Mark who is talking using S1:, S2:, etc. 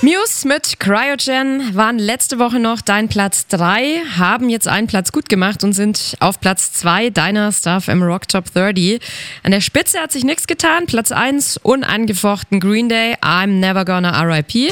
S1: Muse mit Cryogen waren letzte Woche noch dein Platz 3, haben jetzt einen Platz gut gemacht und sind auf Platz 2 deiner Stuff im Rock Top 30. An der Spitze hat sich nichts getan. Platz 1 unangefochten Green Day, I'm Never Gonna R.I.P.